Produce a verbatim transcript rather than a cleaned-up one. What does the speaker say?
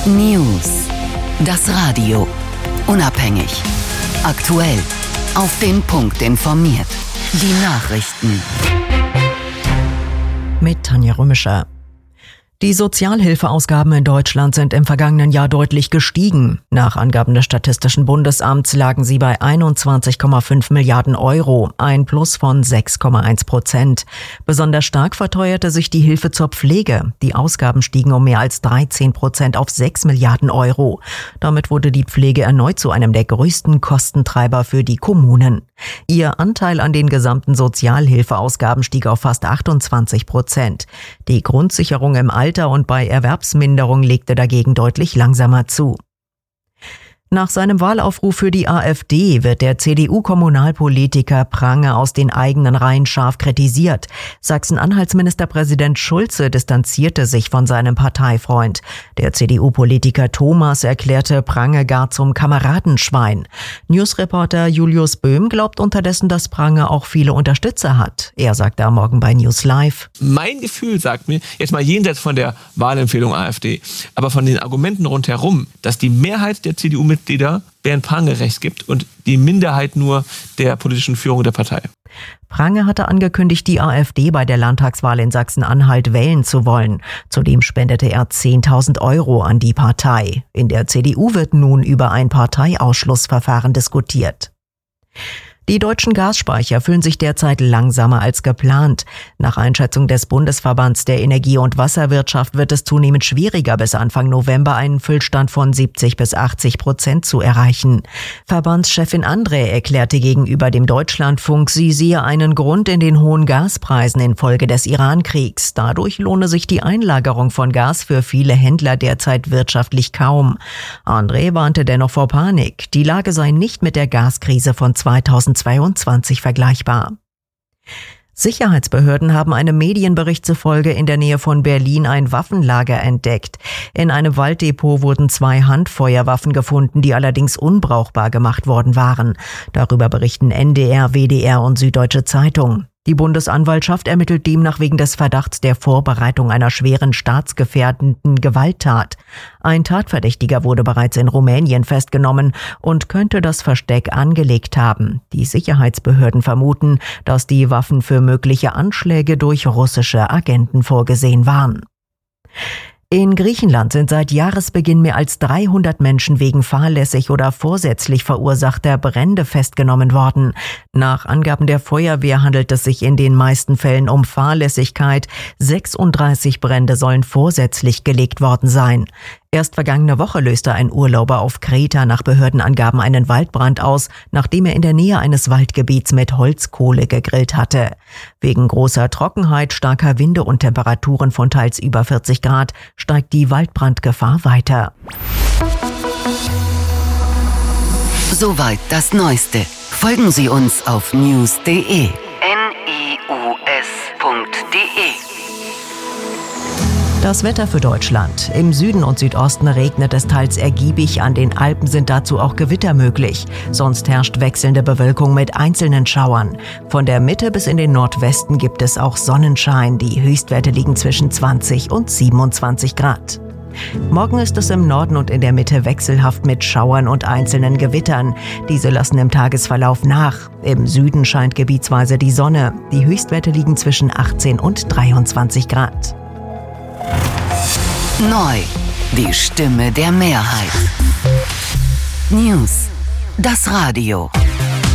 News. Das Radio. Unabhängig. Aktuell. Auf den Punkt informiert. Die Nachrichten. Mit Tanja Römischer. Die Sozialhilfeausgaben in Deutschland sind im vergangenen Jahr deutlich gestiegen. Nach Angaben des Statistischen Bundesamts lagen sie bei einundzwanzig Komma fünf Milliarden Euro, ein Plus von sechs Komma eins Prozent. Besonders stark verteuerte sich die Hilfe zur Pflege. Die Ausgaben stiegen um mehr als dreizehn Prozent auf sechs Milliarden Euro. Damit wurde die Pflege erneut zu einem der größten Kostentreiber für die Kommunen. Ihr Anteil an den gesamten Sozialhilfeausgaben stieg auf fast achtundzwanzig Prozent. Die Grundsicherung im Alter und bei Erwerbsminderung legte dagegen deutlich langsamer zu. Nach seinem Wahlaufruf für die AfD wird der C D U-Kommunalpolitiker Prange aus den eigenen Reihen scharf kritisiert. Sachsen-Anhalts-Ministerpräsident Schulze distanzierte sich von seinem Parteifreund. Der C D U-Politiker Thomas erklärte Prange gar zum Kameradenschwein. Newsreporter Julius Böhm glaubt unterdessen, dass Prange auch viele Unterstützer hat. Er sagte am Morgen bei News Live: Mein Gefühl sagt mir, jetzt mal jenseits von der Wahlempfehlung AfD, aber von den Argumenten rundherum, dass die Mehrheit der C D U-Mitglieder Bernd Prange recht gibt und die Minderheit nur der politischen Führung der Partei. Prange hatte angekündigt, die AfD bei der Landtagswahl in Sachsen-Anhalt wählen zu wollen. Zudem spendete er zehntausend Euro an die Partei. In der C D U wird nun über ein Parteiausschlussverfahren diskutiert. Die deutschen Gasspeicher füllen sich derzeit langsamer als geplant. Nach Einschätzung des Bundesverbands der Energie- und Wasserwirtschaft wird es zunehmend schwieriger, bis Anfang November einen Füllstand von siebzig bis achtzig Prozent zu erreichen. Verbandschefin Andrä erklärte gegenüber dem Deutschlandfunk, sie sehe einen Grund in den hohen Gaspreisen infolge des Iran-Kriegs. Dadurch lohne sich die Einlagerung von Gas für viele Händler derzeit wirtschaftlich kaum. Andrä warnte dennoch vor Panik. Die Lage sei nicht mit der Gaskrise von zweitausendzweiundzwanzig vergleichbar. Sicherheitsbehörden haben einem Medienbericht zufolge in der Nähe von Berlin ein Waffenlager entdeckt. In einem Walddepot wurden zwei Handfeuerwaffen gefunden, die allerdings unbrauchbar gemacht worden waren. Darüber berichten N D R, W D R und Süddeutsche Zeitung. Die Bundesanwaltschaft ermittelt demnach wegen des Verdachts der Vorbereitung einer schweren staatsgefährdenden Gewalttat. Ein Tatverdächtiger wurde bereits in Rumänien festgenommen und könnte das Versteck angelegt haben. Die Sicherheitsbehörden vermuten, dass die Waffen für mögliche Anschläge durch russische Agenten vorgesehen waren. In Griechenland sind seit Jahresbeginn mehr als dreihundert Menschen wegen fahrlässig oder vorsätzlich verursachter Brände festgenommen worden. Nach Angaben der Feuerwehr handelt es sich in den meisten Fällen um Fahrlässigkeit. sechsunddreißig Brände sollen vorsätzlich gelegt worden sein. Erst vergangene Woche löste ein Urlauber auf Kreta nach Behördenangaben einen Waldbrand aus, nachdem er in der Nähe eines Waldgebiets mit Holzkohle gegrillt hatte. Wegen großer Trockenheit, starker Winde und Temperaturen von teils über vierzig Grad steigt die Waldbrandgefahr weiter. Soweit das Neueste. Folgen Sie uns auf news punkt de. N I U S punkt de. Das Wetter für Deutschland. Im Süden und Südosten regnet es teils ergiebig, an den Alpen sind dazu auch Gewitter möglich. Sonst herrscht wechselnde Bewölkung mit einzelnen Schauern. Von der Mitte bis in den Nordwesten gibt es auch Sonnenschein. Die Höchstwerte liegen zwischen zwanzig und siebenundzwanzig Grad. Morgen ist es im Norden und in der Mitte wechselhaft mit Schauern und einzelnen Gewittern. Diese lassen im Tagesverlauf nach. Im Süden scheint gebietsweise die Sonne. Die Höchstwerte liegen zwischen achtzehn und dreiundzwanzig Grad. Neu. Die Stimme der Mehrheit. News. Das Radio.